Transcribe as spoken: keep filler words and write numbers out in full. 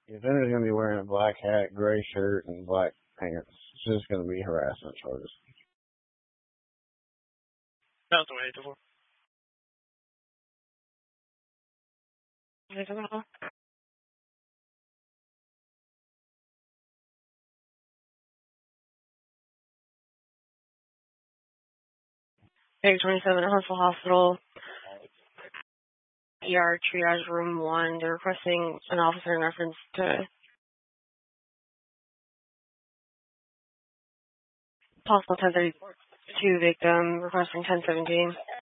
The offender's going to be wearing a black hat, gray shirt, and black pants. It's just going to be harassment charges. That's the way to Page twenty-seven at Huntsville Hospital, E R triage room one. They're requesting an officer in reference to possible ten thirty-two victim, requesting ten seventeen.